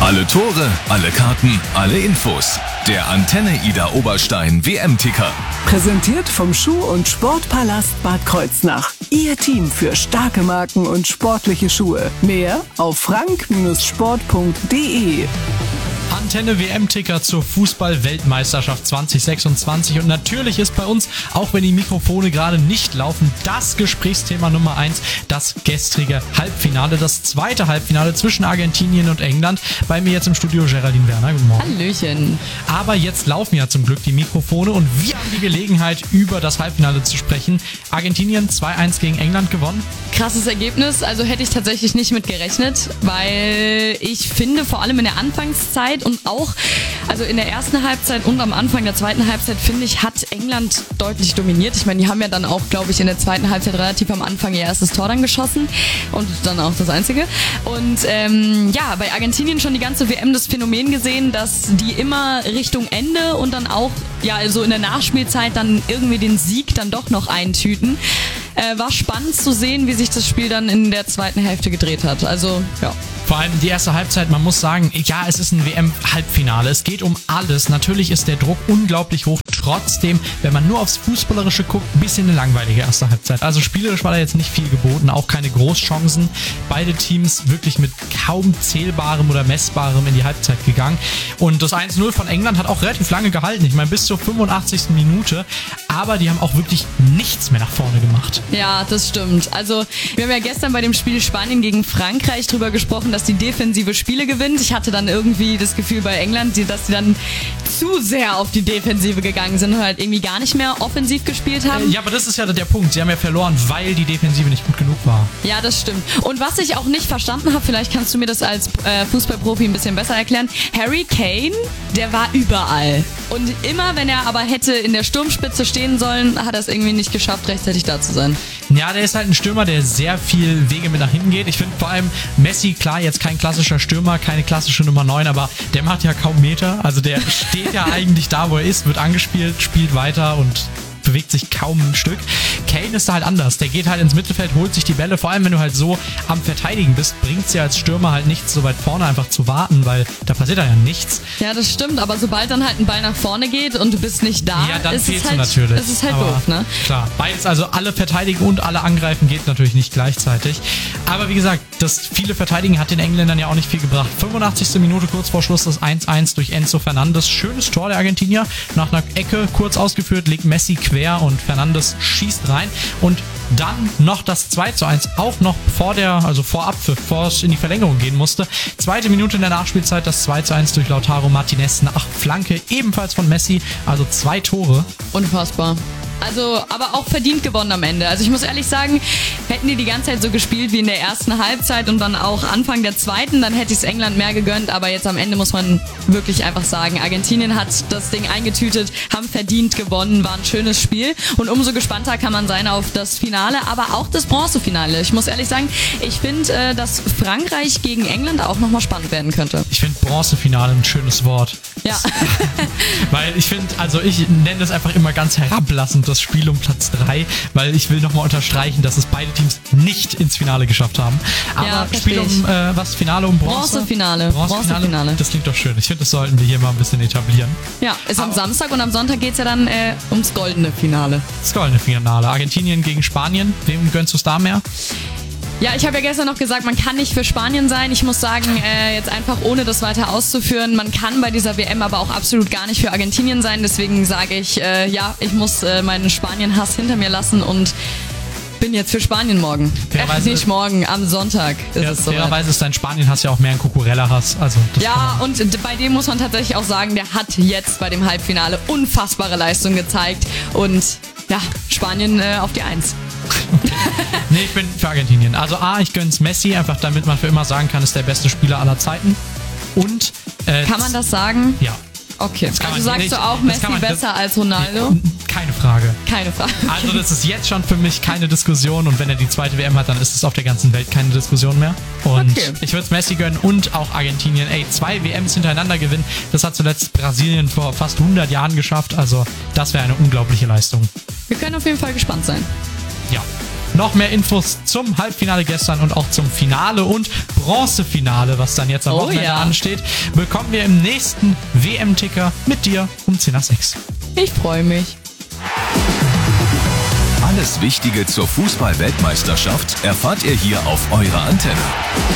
Alle Tore, alle Karten, alle Infos. Der Antenne Ida Oberstein WM-Ticker. Präsentiert vom Schuh- und Sportpalast Bad Kreuznach. Ihr Team für starke Marken und sportliche Schuhe. Mehr auf frank-sport.de. Antenne WM-Ticker zur Fußball-Weltmeisterschaft 2026. Und natürlich ist bei uns, auch wenn die Mikrofone gerade nicht laufen, das Gesprächsthema Nummer 1, das gestrige Halbfinale, das zweite Halbfinale zwischen Argentinien und England. Bei mir jetzt im Studio Geraldine Werner. Guten Morgen. Hallöchen. Aber jetzt laufen ja zum Glück die Mikrofone und wir haben die Gelegenheit, über das Halbfinale zu sprechen. Argentinien 2-1 gegen England gewonnen. Krasses Ergebnis, also hätte ich tatsächlich nicht mit gerechnet, weil ich finde, vor allem in der Anfangszeit und auch also in der ersten Halbzeit und am Anfang der zweiten Halbzeit, finde ich, hat England deutlich dominiert. Ich meine, die haben ja dann auch, glaube ich, in der zweiten Halbzeit relativ am Anfang ihr erstes Tor dann geschossen und dann auch das einzige. Und ja, bei Argentinien schon die ganze WM das Phänomen gesehen, dass die immer Richtung Ende und dann auch ja so in der Nachspielzeit dann irgendwie den Sieg dann doch noch eintüten. War spannend zu sehen, wie sich das Spiel dann in der zweiten Hälfte gedreht hat. Also, ja. Vor allem die erste Halbzeit, man muss sagen, ja, es ist ein WM-Halbfinale. Es geht um alles. Natürlich ist der Druck unglaublich hoch. Trotzdem, wenn man nur aufs Fußballerische guckt, ein bisschen eine langweilige erste Halbzeit. Also spielerisch war da jetzt nicht viel geboten, auch keine Großchancen. Beide Teams wirklich mit kaum Zählbarem oder Messbarem in die Halbzeit gegangen. Und das 1-0 von England hat auch relativ lange gehalten. Ich meine, bis zur 85. Minute. Aber die haben auch wirklich nichts mehr nach vorne gemacht. Ja, das stimmt. Also, wir haben ja gestern bei dem Spiel Spanien gegen Frankreich drüber gesprochen, dass die defensive Spiele gewinnt. Ich hatte dann irgendwie das Gefühl bei England, dass sie dann zu sehr auf die Defensive gegangen sind und halt irgendwie gar nicht mehr offensiv gespielt haben. Ja, aber das ist ja der Punkt. Sie haben ja verloren, weil die Defensive nicht gut genug war. Ja, das stimmt. Und was ich auch nicht verstanden habe, vielleicht kannst du mir das als Fußballprofi ein bisschen besser erklären. Harry Kane, der war überall. Und immer, wenn er aber hätte in der Sturmspitze stehen sollen, hat er es irgendwie nicht geschafft, rechtzeitig da zu sein. Ja, der ist halt ein Stürmer, der sehr viel Wege mit nach hinten geht. Ich finde vor allem Messi, klar, jetzt kein klassischer Stürmer, keine klassische Nummer 9, aber der macht ja kaum Meter. Also der steht ja eigentlich da, wo er ist, wird angespielt, spielt weiter und bewegt sich kaum ein Stück. Kane ist da halt anders. Der geht halt ins Mittelfeld, holt sich die Bälle. Vor allem, wenn du halt so am Verteidigen bist, bringt es ja als Stürmer halt nichts, so weit vorne einfach zu warten, weil da passiert ja nichts. Ja, das stimmt. Aber sobald dann halt ein Ball nach vorne geht und du bist nicht da, ja, dann ist fehlst es halt, du natürlich. ist es halt doof, ne? Klar, beides, also alle verteidigen und alle angreifen geht natürlich nicht gleichzeitig. Aber wie gesagt, das viele Verteidigen hat den Engländern ja auch nicht viel gebracht. 85. Minute kurz vor Schluss das 1-1 durch Enzo Fernandes. Schönes Tor der Argentinier. Nach einer Ecke kurz ausgeführt, legt Messi quer und Fernandes schießt rein. Und dann noch das 2-1, auch noch vor es in die Verlängerung gehen musste. Zweite Minute in der Nachspielzeit, das 2-1 durch Lautaro Martinez nach Flanke, ebenfalls von Messi, also 2 Tore. Unfassbar. Also, aber auch verdient gewonnen am Ende. Also ich muss ehrlich sagen, hätten die ganze Zeit so gespielt wie in der ersten Halbzeit und dann auch Anfang der zweiten, dann hätte ich es England mehr gegönnt. Aber jetzt am Ende muss man wirklich einfach sagen, Argentinien hat das Ding eingetütet, haben verdient gewonnen, war ein schönes Spiel. Und umso gespannter kann man sein auf das Finale, aber auch das Bronzefinale. Ich muss ehrlich sagen, ich finde, dass Frankreich gegen England auch nochmal spannend werden könnte. Ich finde Bronzefinale ein schönes Wort. Ja. Weil ich finde, also ich nenne das einfach immer ganz herablassend, das Spiel um Platz 3, weil ich will nochmal unterstreichen, dass es beide Teams nicht ins Finale geschafft haben. Aber ja, Spiel um Finale um Bronze? Bronzefinale. Das klingt doch schön. Ich finde, das sollten wir hier mal ein bisschen etablieren. Ja, ist am Samstag und am Sonntag geht es ja dann ums goldene Finale. Das goldene Finale. Argentinien gegen Spanien. Wem gönnst du es da mehr? Ja, ich habe ja gestern noch gesagt, man kann nicht für Spanien sein. Ich muss sagen, jetzt einfach ohne das weiter auszuführen, man kann bei dieser WM aber auch absolut gar nicht für Argentinien sein. Deswegen sage ich, ja, ich muss meinen Spanien-Hass hinter mir lassen und bin jetzt für Spanien morgen. Nicht morgen, am Sonntag ist es so. Fairerweise ist dein Spanien-Hass ja auch mehr ein Cucurella-Hass. Also ja, und bei dem muss man tatsächlich auch sagen, der hat jetzt bei dem Halbfinale unfassbare Leistung gezeigt. Und ja, Spanien auf die 1. Okay. Nee, ich bin für Argentinien. Also ich gönn's Messi, einfach damit man für immer sagen kann, ist der beste Spieler aller Zeiten. Und kann man das sagen? Ja. Okay. Also sagst du auch Messi besser als Ronaldo? Keine Frage. Keine Frage. Also das ist jetzt schon für mich keine Diskussion und wenn er die zweite WM hat, dann ist es auf der ganzen Welt keine Diskussion mehr. Und ich würde es Messi gönnen und auch Argentinien. 2 WMs hintereinander gewinnen, das hat zuletzt Brasilien vor fast 100 Jahren geschafft. Also das wäre eine unglaubliche Leistung. Wir können auf jeden Fall gespannt sein. Ja. Noch mehr Infos zum Halbfinale gestern und auch zum Finale und Bronzefinale, was dann jetzt am Wochenende ansteht, bekommen wir im nächsten WM-Ticker mit dir um 10:06. Ich freue mich. Alles Wichtige zur Fußball-Weltmeisterschaft erfahrt ihr hier auf eurer Antenne.